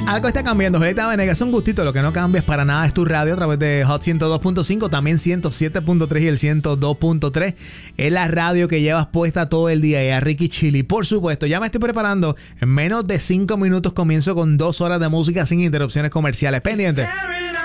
Algo está cambiando, Julieta Venegas, es un gustito, lo que no cambias para nada es tu radio a través de Hot 102.5, también 107.3 y el 102.3. Es la radio que llevas puesta todo el día y a Ricky Chili. Por supuesto, ya me estoy preparando. En menos de 5 minutos comienzo con 2 horas de música sin interrupciones comerciales. Pendiente.